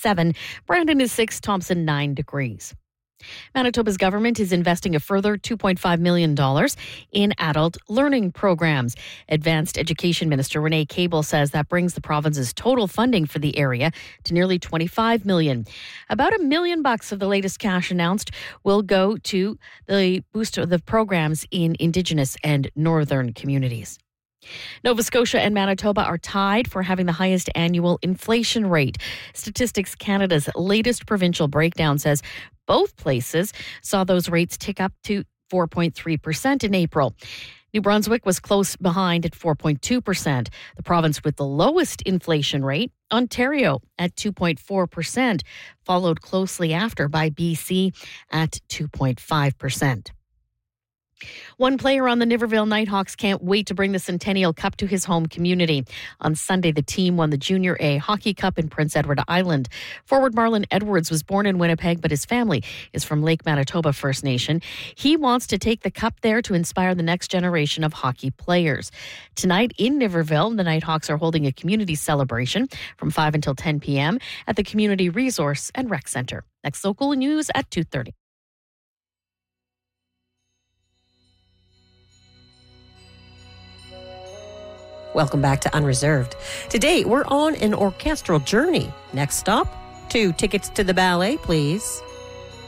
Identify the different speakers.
Speaker 1: 7. Brandon is 6. Thompson, 9 degrees. Manitoba's government is investing a further $2.5 million in adult learning programs. Advanced Education Minister Renee Cable says that brings the province's total funding for the area to nearly $25 million. About $1 million of the latest cash announced will go to the boost of the programs in Indigenous and Northern communities. Nova Scotia and Manitoba are tied for having the highest annual inflation rate. Statistics Canada's latest provincial breakdown says both places saw those rates tick up to 4.3% in April. New Brunswick was close behind at 4.2%. The province with the lowest inflation rate, Ontario, at 2.4%, followed closely after by BC at 2.5%. One player on the Niverville Nighthawks can't wait to bring the Centennial Cup to his home community. On Sunday, the team won the Junior A Hockey Cup in Prince Edward Island. Forward Marlon Edwards was born in Winnipeg, but his family is from Lake Manitoba First Nation. He wants to take the cup there to inspire the next generation of hockey players. Tonight in Niverville, the Nighthawks are holding a community celebration from 5 until 10 p.m. at the Community Resource and Rec Center. Next local news at 2:30.
Speaker 2: Welcome back to Unreserved. Today, we're on an orchestral journey. Next stop, 2 tickets to the ballet, please.